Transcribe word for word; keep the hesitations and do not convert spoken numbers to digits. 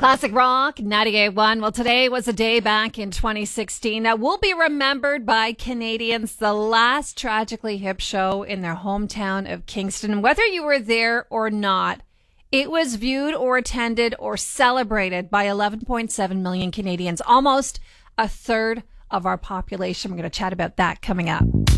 Classic Rock, ninety-eight point one. Well, today was a day back in twenty sixteen that will be remembered by Canadians, the last Tragically Hip show in their hometown of Kingston. Whether you were there or not, it was viewed or attended or celebrated by eleven point seven million Canadians, almost a third of our population. We're going to chat about that coming up.